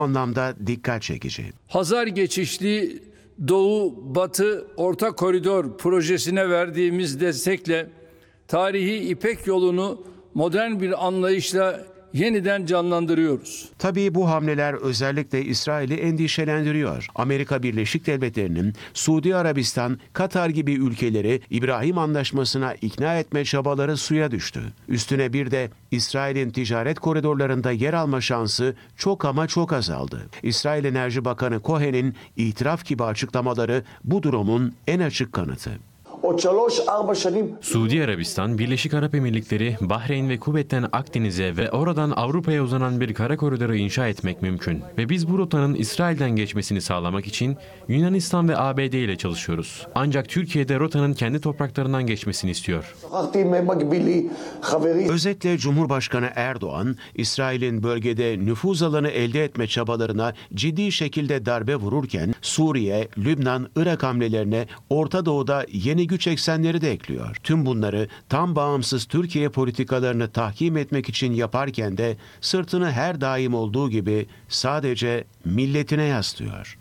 anlamda dikkat çekici. Hazar geçişli Doğu-Batı Orta Koridor projesine verdiğimiz destekle tarihi İpek yolunu modern bir anlayışla yeniden canlandırıyoruz. Tabii bu hamleler özellikle İsrail'i endişelendiriyor. Amerika Birleşik Devletleri'nin Suudi Arabistan, Katar gibi ülkeleri İbrahim Anlaşması'na ikna etme çabaları suya düştü. Üstüne bir de İsrail'in ticaret koridorlarında yer alma şansı çok ama çok azaldı. İsrail Enerji Bakanı Cohen'in itiraf gibi açıklamaları bu durumun en açık kanıtı. Suudi Arabistan, Birleşik Arap Emirlikleri, Bahreyn ve Kuveyt'ten Akdeniz'e ve oradan Avrupa'ya uzanan bir kara koridoru inşa etmek mümkün. Ve biz bu rotanın İsrail'den geçmesini sağlamak için Yunanistan ve ABD ile çalışıyoruz. Ancak Türkiye'de rotanın kendi topraklarından geçmesini istiyor. Özetle Cumhurbaşkanı Erdoğan, İsrail'in bölgede nüfuz alanı elde etme çabalarına ciddi şekilde darbe vururken Suriye, Lübnan, Irak hamlelerine Orta Doğu'da yeni güç eksenleri de ekliyor. Tüm bunları tam bağımsız Türkiye politikalarını tahkim etmek için yaparken de sırtını her daim olduğu gibi sadece milletine yaslıyor.